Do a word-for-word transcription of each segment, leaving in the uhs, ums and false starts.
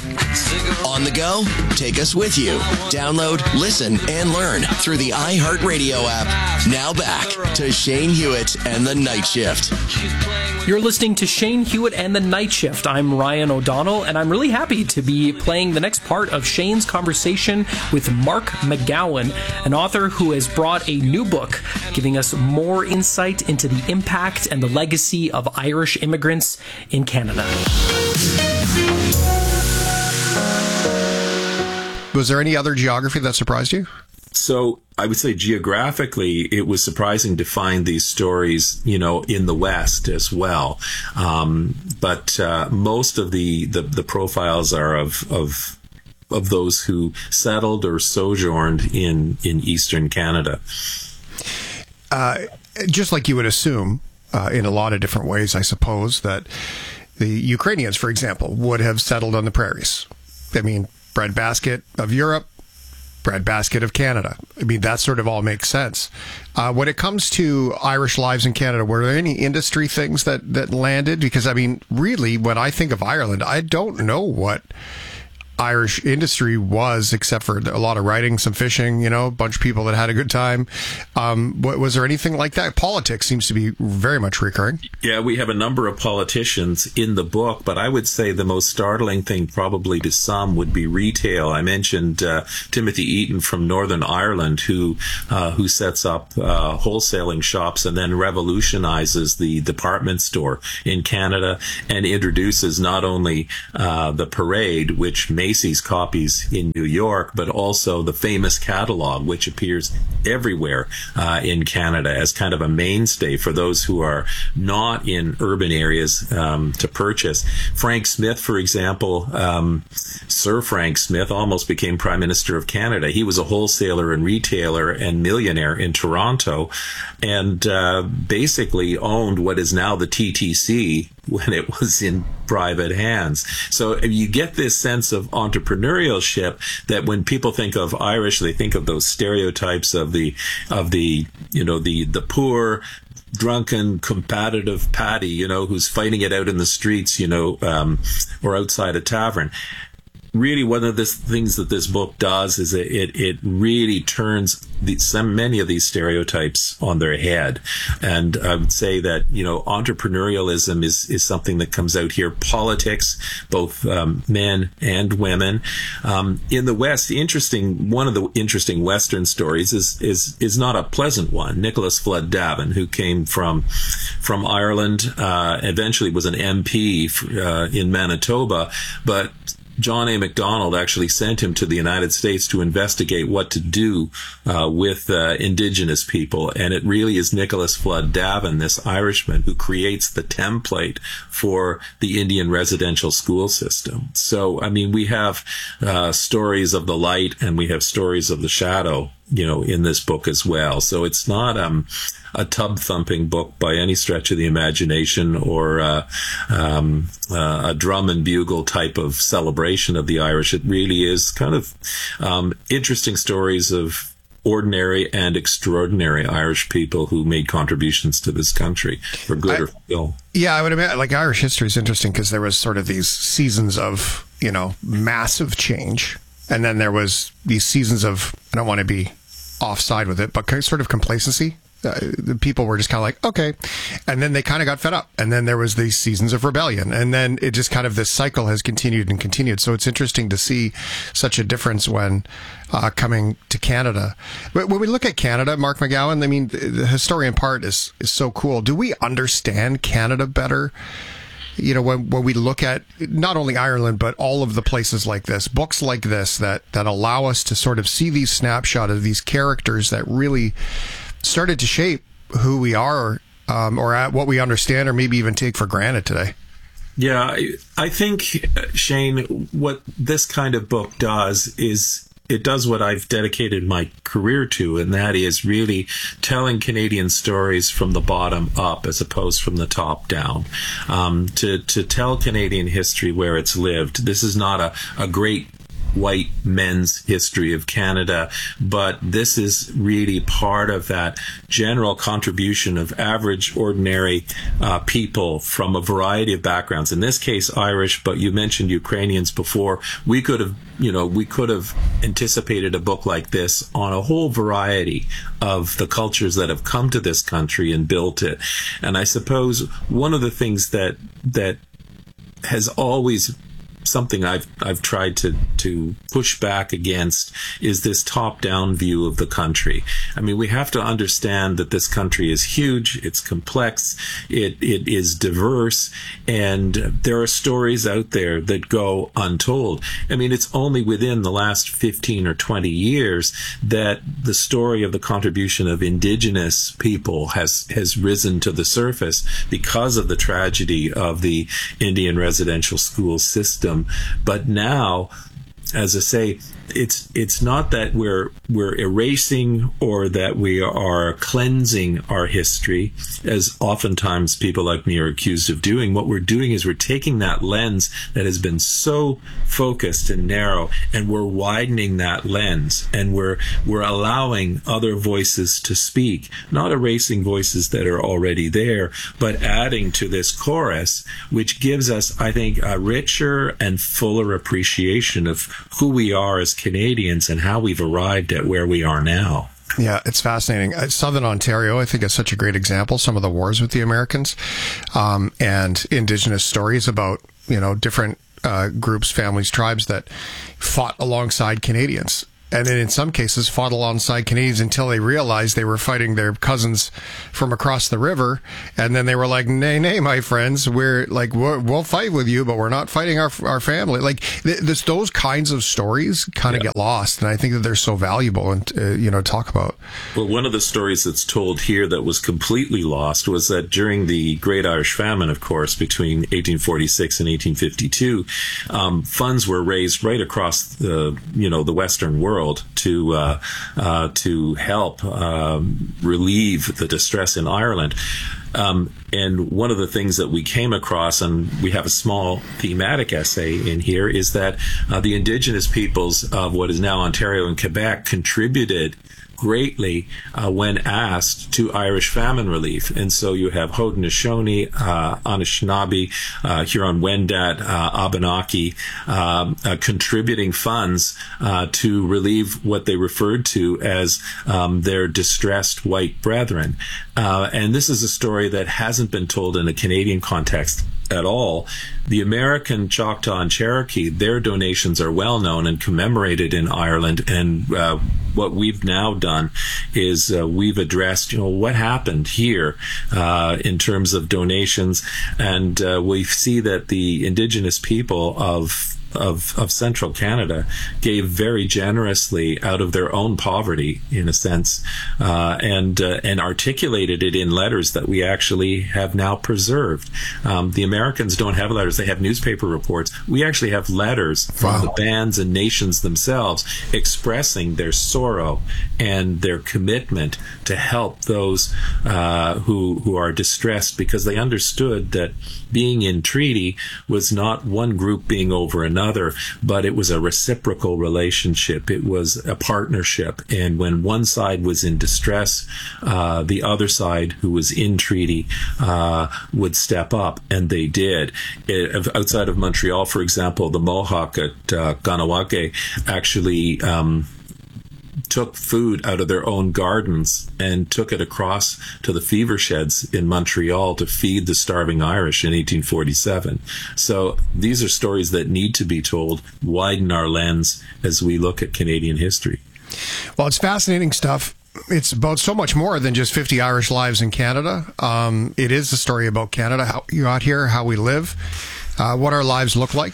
On the go? Take us with you. Download, listen, and learn through the iHeartRadio app. Now back to Shane Hewitt and the Night Shift. You're listening to Shane Hewitt and the Night Shift. I'm Ryan O'Donnell, and I'm really happy to be playing the next part of Shane's conversation with Mark McGowan, an author who has brought a new book giving us more insight into the impact and the legacy of Irish immigrants in Canada. Was there any other geography that surprised you? So I would say geographically, it was surprising to find these stories, you know, in the West as well. Um, but uh, most of the, the, the profiles are of, of of those who settled or sojourned in, in Eastern Canada. Uh, just like you would assume, uh, in a lot of different ways, I suppose, that the Ukrainians, for example, would have settled on the prairies. I mean, breadbasket of Europe, breadbasket of Canada. I mean, that sort of all makes sense. Uh, when it comes to Irish lives in Canada, were there any industry things that, that landed? Because, I mean, really, when I think of Ireland, I don't know what Irish industry was, except for a lot of writing, some fishing, you know, a bunch of people that had a good time. Um, was there anything like that? Politics seems to be very much recurring. Yeah, we have a number of politicians in the book, but I would say the most startling thing probably to some would be retail. I mentioned uh, Timothy Eaton from Northern Ireland, who uh, who sets up uh, wholesaling shops and then revolutionizes the department store in Canada and introduces not only uh, the parade, which made Macy's copies in New York, but also the famous catalog, which appears everywhere uh, in Canada as kind of a mainstay for those who are not in urban areas um, to purchase. Frank Smith, for example, um, Sir Frank Smith almost became Prime Minister of Canada. He was a wholesaler and retailer and millionaire in Toronto, and uh, basically owned what is now the T T C when it was in private hands. So you get this sense of entrepreneurship that when people think of Irish, they think of those stereotypes of the, of the, you know, the, the poor, drunken, competitive Paddy, you know, who's fighting it out in the streets, you know, um, or outside a tavern. Really, one of the things that this book does is it it, it really turns the, some many of these stereotypes on their head, and I would say that you know entrepreneurialism is is something that comes out here. Politics, both um, men and women. Um, in the West, interesting one of the interesting Western stories is is is not a pleasant one. Nicholas Flood Davin, who came from from Ireland, uh, eventually was an M P uh, in Manitoba, but John A. Macdonald actually sent him to the United States to investigate what to do uh, with uh, indigenous people. And it really is Nicholas Flood Davin, this Irishman, who creates the template for the Indian residential school system. So, I mean, we have uh, stories of the light and we have stories of the shadow, you know, in this book as well. So it's not um, a tub-thumping book by any stretch of the imagination or uh, um, uh, a drum and bugle type of celebration of the Irish. It really is kind of um, interesting stories of ordinary and extraordinary Irish people who made contributions to this country, for good I, or ill. Yeah, I would imagine, like, Irish history is interesting because there was sort of these seasons of, you know, massive change. And then there was these seasons of, I don't want to be offside with it, but sort of complacency. Uh, the people were just kind of like, okay. And then they kind of got fed up. And then there was these seasons of rebellion. And then it just kind of, this cycle has continued and continued. So it's interesting to see such a difference when uh, coming to Canada. But when we look at Canada, Mark McGowan, I mean, the historian part is, is so cool. Do we understand Canada better? You know, when, when we look at not only Ireland, but all of the places like this, books like this that, that allow us to sort of see these snapshots of these characters that really started to shape who we are, um, or at what we understand or maybe even take for granted today. Yeah, I, I think, Shane, what this kind of book does is it does what I've dedicated my career to, and that is really telling Canadian stories from the bottom up as opposed from the top down. Um, to, to tell Canadian history where it's lived. This is not a, a great white men's history of Canada, but this is really part of that general contribution of average, ordinary uh, people from a variety of backgrounds. In this case, Irish, but you mentioned Ukrainians before. We could have, you know, we could have anticipated a book like this on a whole variety of the cultures that have come to this country and built it. And I suppose one of the things that that has always something I've I've tried to to push back against is this top-down view of the country. I mean, we have to understand that this country is huge, it's complex, it it is diverse, and there are stories out there that go untold. I mean, it's only within the last fifteen or twenty years that the story of the contribution of Indigenous people has has risen to the surface because of the tragedy of the Indian residential school system. But now, as I say, it's it's not that we're we're erasing or that we are cleansing our history, as oftentimes people like me are accused of doing. What we're doing is we're taking that lens that has been so focused and narrow, and we're widening that lens, and we're we're allowing other voices to speak, not erasing voices that are already there, but adding to this chorus, which gives us, I think, a richer and fuller appreciation of who we are as Canadians and how we've arrived at where we are now. Yeah, it's fascinating. Uh, Southern Ontario, I think, is such a great example. Some of the wars with the Americans, um, and Indigenous stories about, you know, different uh, groups, families, tribes that fought alongside Canadians. And then in some cases fought alongside Canadians until they realized they were fighting their cousins from across the river. And then they were like, nay, nay, my friends, we're like, we're, we'll fight with you, but we're not fighting our our family. Like th- this, those kinds of stories kind of yeah. get lost. And I think that they're so valuable and, uh, you know, talk about. Well, one of the stories that's told here that was completely lost was that during the Great Irish Famine, of course, between eighteen forty-six and eighteen fifty-two, um, funds were raised right across the, you know, the Western world to uh, uh, to help um, relieve the distress in Ireland. Um, and one of the things that we came across, and we have a small thematic essay in here, is that uh, the Indigenous peoples of what is now Ontario and Quebec contributed greatly uh, when asked to Irish famine relief. And so you have Haudenosaunee, uh, Anishinaabe, uh, Huron-Wendat, uh, Abenaki um, uh, contributing funds uh, to relieve what they referred to as um, their distressed white brethren. Uh, and this is a story that hasn't been told in a Canadian context at all. The American Choctaw and Cherokee, their donations are well known and commemorated in Ireland. And uh, what we've now done is uh, we've addressed, you know, what happened here uh, in terms of donations. And uh, we see that the Indigenous people of Of, of central Canada gave very generously out of their own poverty, in a sense, uh, and uh, and articulated it in letters that we actually have now preserved. Um, the Americans don't have letters; they have newspaper reports. We actually have letters from wow. the bands and nations themselves expressing their sorrow and their commitment to help those uh, who who are distressed, because they understood that being in treaty was not one group being over another, but it was a reciprocal relationship. It was a partnership. And when one side was in distress, uh, the other side, who was in treaty, uh, would step up, and they did. It, outside of Montreal, for example, the Mohawk at uh, Kahnawake actually um, took food out of their own gardens and took it across to the fever sheds in Montreal to feed the starving Irish in eighteen forty-seven. So these are stories that need to be told, widen our lens as we look at Canadian history. Well, it's fascinating stuff. It's about so much more than just fifty Irish lives in Canada. Um, it is a story about Canada, how you got here, how we live, uh, what our lives look like.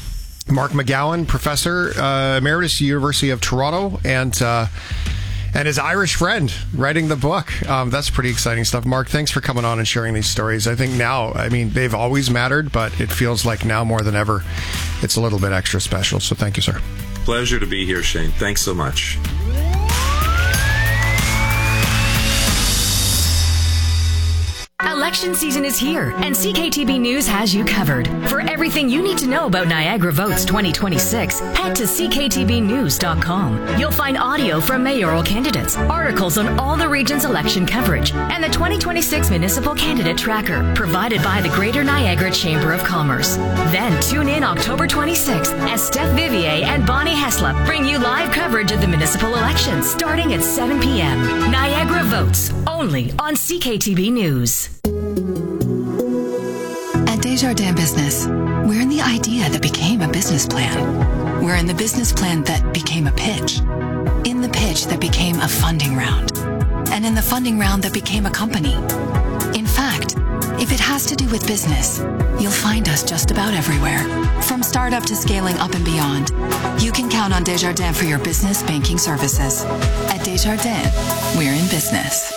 Mark McGowan, Professor uh, Emeritus, University of Toronto, and uh, and his Irish friend writing the book. Um, that's pretty exciting stuff. Mark, thanks for coming on and sharing these stories. I think now, I mean, they've always mattered, but it feels like now more than ever, it's a little bit extra special. So thank you, sir. Pleasure to be here, Shane. Thanks so much. Election season is here, and C K T B News has you covered. For everything you need to know about Niagara Votes twenty twenty-six, head to c k t b news dot com. You'll find audio from mayoral candidates, articles on all the region's election coverage, and the twenty twenty-six Municipal Candidate Tracker, provided by the Greater Niagara Chamber of Commerce. Then tune in October twenty-sixth as Steph Vivier and Bonnie Heslop bring you live coverage of the municipal elections starting at seven p.m. Niagara Votes, only on C K T B News. At Desjardins Business, we're in the idea that became a business plan. We're in the business plan that became a pitch. In the pitch that became a funding round. And in the funding round that became a company. In fact, if it has to do with business, you'll find us just about everywhere. From startup to scaling up and beyond, you can count on Desjardins for your business banking services. At Desjardins, we're in business.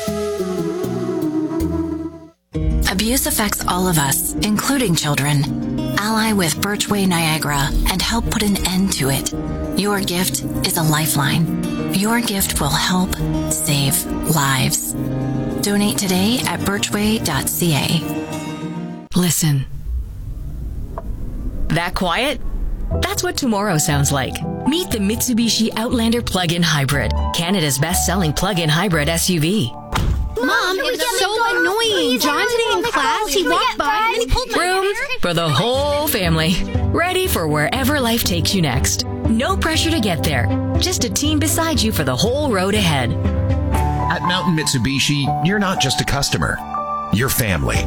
Abuse affects all of us, including children. Ally with Birchway Niagara and help put an end to it. Your gift is a lifeline. Your gift will help save lives. Donate today at birchway dot c a. Listen. That quiet? That's what tomorrow sounds like. Meet the Mitsubishi Outlander Plug-in Hybrid, Canada's best-selling plug-in hybrid S U V. Mom, it was so annoying. John today in class, he walked by and he pulled my hair. Room for the whole family. Ready for wherever life takes you next. No pressure to get there. Just a team beside you for the whole road ahead. At Mountain Mitsubishi, you're not just a customer. You're family.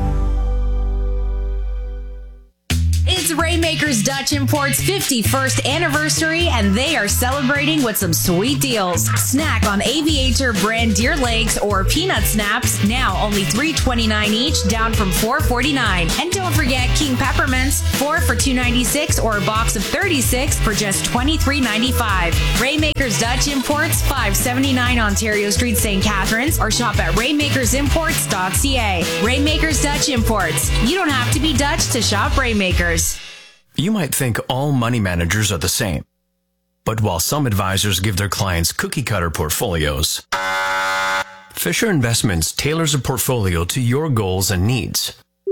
It's Rainmakers Dutch Import's fifty-first anniversary, and they are celebrating with some sweet deals. Snack on Aviator brand deer legs or peanut snaps, now only three twenty-nine each, down from four forty-nine. And don't forget King Peppermints, four for two ninety-six, or a box of thirty-six for just twenty-three ninety-five. Rainmakers Dutch Imports, five seventy-nine Ontario Street, Saint Catharines, or shop at rainmakers imports dot c a. Rainmakers Dutch Imports. You don't have to be Dutch to shop Rainmakers. You might think all money managers are the same. But while some advisors give their clients cookie-cutter portfolios, Fisher Investments tailors a portfolio to your goals and needs.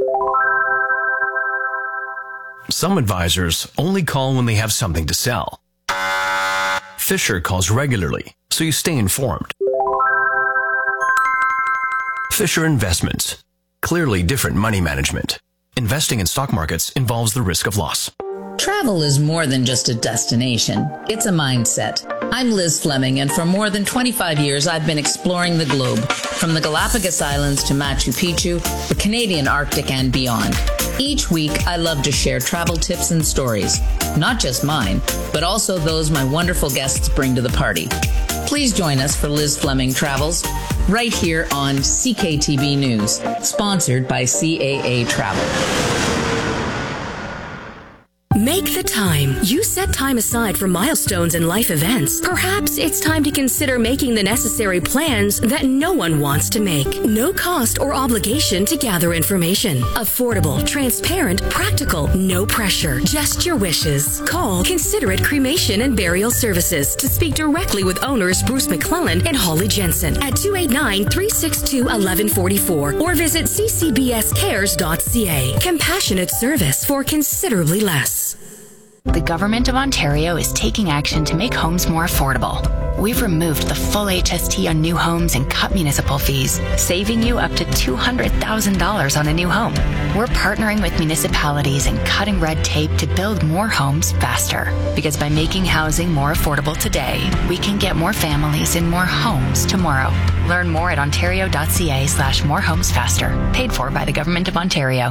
Some advisors only call when they have something to sell. Fisher calls regularly, so you stay informed. Fisher Investments. Clearly different money management. Investing in stock markets involves the risk of loss. Travel is more than just a destination. It's a mindset. I'm Liz Fleming, and for more than twenty-five years, I've been exploring the globe, from the Galapagos Islands to Machu Picchu, the Canadian Arctic, and beyond. Each week, I love to share travel tips and stories, not just mine, but also those my wonderful guests bring to the party. Please join us for Liz Fleming Travels, right here on C K T B News, sponsored by C A A Travel. Make the time. You set time aside for milestones and life events. Perhaps it's time to consider making the necessary plans that no one wants to make. No cost or obligation to gather information. Affordable, transparent, practical, no pressure. Just your wishes. Call Considerate Cremation and Burial Services to speak directly with owners Bruce McClellan and Holly Jensen at two eight nine, three six two, one one four four or visit c c b s cares dot c a. Compassionate service for considerably less. The Government of Ontario is taking action to make homes more affordable. We've removed the full H S T on new homes and cut municipal fees, saving you up to two hundred thousand dollars on a new home. We're partnering with municipalities and cutting red tape to build more homes faster. Because by making housing more affordable today, we can get more families in more homes tomorrow. Learn more at ontario dot c a slash more homes faster. Paid for by the Government of Ontario.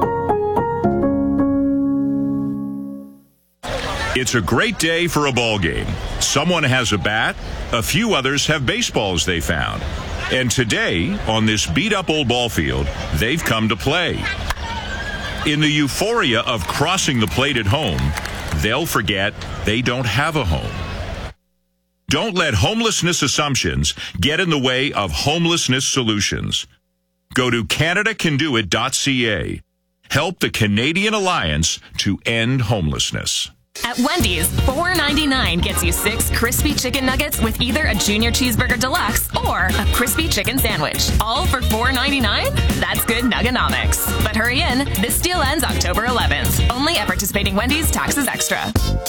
It's a great day for a ball game. Someone has a bat, a few others have baseballs they found. And today, on this beat-up old ball field, they've come to play. In the euphoria of crossing the plate at home, they'll forget they don't have a home. Don't let homelessness assumptions get in the way of homelessness solutions. Go to canada can do it dot c a. Help the Canadian Alliance to End Homelessness. At Wendy's, four ninety-nine gets you six crispy chicken nuggets with either a Junior Cheeseburger Deluxe or a crispy chicken sandwich. All for four ninety-nine? That's good Nugganomics. But hurry in, this deal ends October eleventh. Only at participating Wendy's, taxes extra.